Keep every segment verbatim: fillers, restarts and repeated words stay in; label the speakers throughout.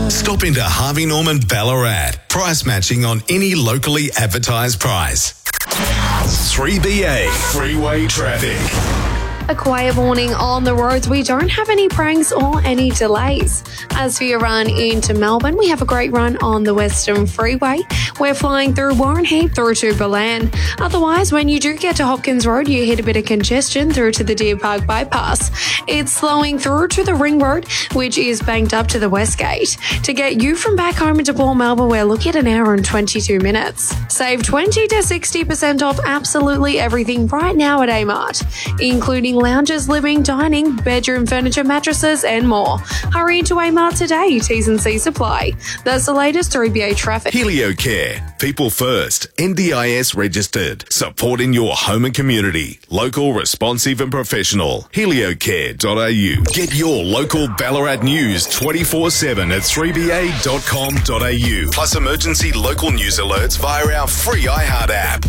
Speaker 1: Stop into Harvey Norman Ballarat. Price matching on any locally advertised price. three B A Freeway Traffic.
Speaker 2: A quiet morning on the roads. We don't have any pranks or any delays. As for your run into Melbourne, we have a great run on the Western Freeway. We're flying through Warren Heath through to Berlin. Otherwise, when you do get to Hopkins Road, you hit a bit of congestion through to the Deer Park bypass. It's slowing through to the Ring Road, which is banked up to the West Gate. To get you from back home into Port Melbourne, we're looking at an hour and twenty-two minutes. Save twenty to sixty percent off absolutely everything right now at Amart, including lounges, living, dining, bedroom furniture, mattresses, and more. Hurry into Amart today. T's and C's apply. That's the latest three B A traffic.
Speaker 1: HelioCare. People first. N D I S registered. Supporting your home and community. Local, responsive and professional. heliocare dot a u. Get your local Ballarat news twenty-four seven at three b a dot com dot a u. Plus emergency local news alerts via our free iHeart app.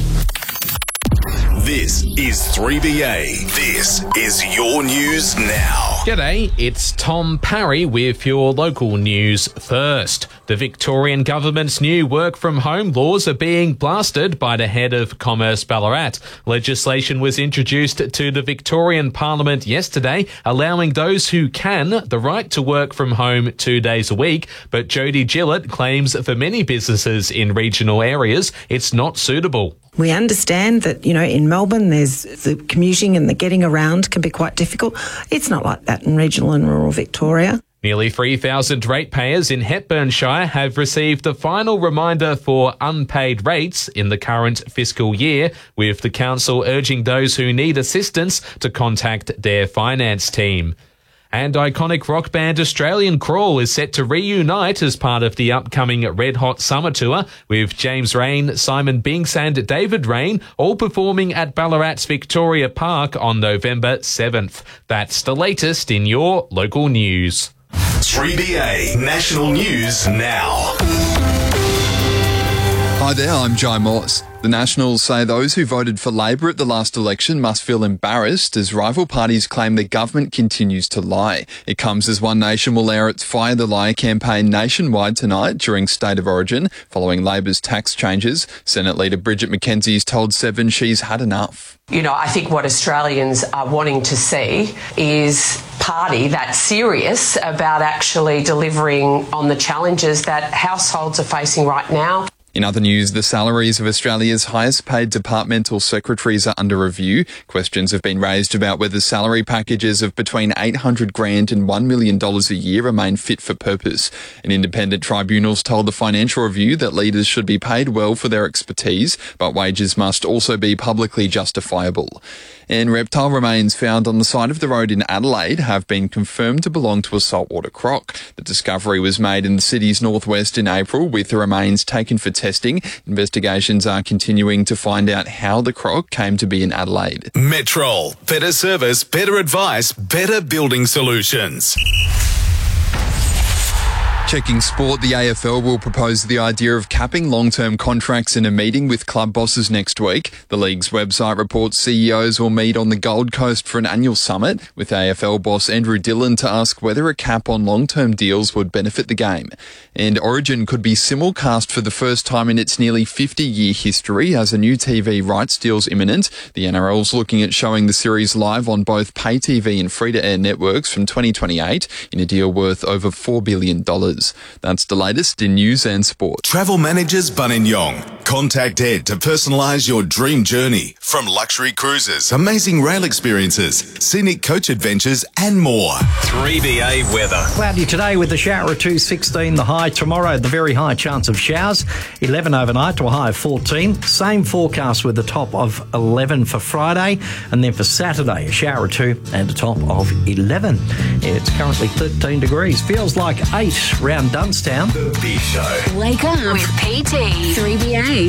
Speaker 1: This is three B A. This is your news now.
Speaker 3: G'day, it's Tom Parry with your local news first. The Victorian government's new work from home laws are being blasted by the head of Commerce Ballarat. Legislation was introduced to the Victorian Parliament yesterday, allowing those who can the right to work from home two days a week. But Jodie Gillett claims for many businesses in regional areas, it's not suitable.
Speaker 4: We understand that, you know, in Melbourne, there's the commuting and the getting around can be quite difficult. It's not like that in regional and rural Victoria.
Speaker 3: Nearly three thousand ratepayers in Hepburnshire have received the final reminder for unpaid rates in the current fiscal year, with the council urging those who need assistance to contact their finance team. And iconic rock band Australian Crawl is set to reunite as part of the upcoming Red Hot Summer Tour, with James Rain, Simon Binks and David Rain all performing at Ballarat's Victoria Park on November seventh. That's the latest in your local news.
Speaker 1: three B A National News Now.
Speaker 5: Hi there, I'm Jai Morse. The Nationals say those who voted for Labor at the last election must feel embarrassed as rival parties claim the government continues to lie. It comes as One Nation will air its Fire the Lie campaign nationwide tonight during State of Origin, following Labor's tax changes. Senate Leader Bridget McKenzie has told Seven she's had enough.
Speaker 6: You know, I think what Australians are wanting to see is party that's serious about actually delivering on the challenges that households are facing right now.
Speaker 5: In other news, the salaries of Australia's highest paid departmental secretaries are under review. Questions have been raised about whether salary packages of between eight hundred grand and one million dollars a year remain fit for purpose. An independent tribunal's told the Financial Review that leaders should be paid well for their expertise, but wages must also be publicly justifiable. And reptile remains found on the side of the road in Adelaide have been confirmed to belong to a saltwater croc. The discovery was made in the city's northwest in April, with the remains taken for testing. Investigations are continuing to find out how the croc came to be in Adelaide.
Speaker 1: Metrol. Better service, better advice, better building solutions.
Speaker 5: Checking sport, the A F L will propose the idea of capping long-term contracts in a meeting with club bosses next week. The league's website reports C E Os will meet on the Gold Coast for an annual summit, with A F L boss Andrew Dillon to ask whether a cap on long-term deals would benefit the game. And Origin could be simulcast for the first time in its nearly fifty-year history as a new T V rights deal's imminent. The N R L's looking at showing the series live on both pay T V and free-to-air networks from twenty twenty-eight in a deal worth over four billion dollars. That's the latest in news and sport.
Speaker 1: Travel Managers Buninyong. Contact Ed to personalise your dream journey. From luxury cruises, amazing rail experiences, scenic coach adventures and more. three B A weather.
Speaker 7: Cloudy today with a shower or two, sixteen the high. Tomorrow, the very high chance of showers, eleven overnight to a high of fourteen. Same forecast with a top of eleven for Friday. And then for Saturday, a shower or two and a top of eleven. It's currently thirteen degrees. Feels like eight around Dunstown.
Speaker 1: The Big Show.
Speaker 8: Wake up with P T. three B A.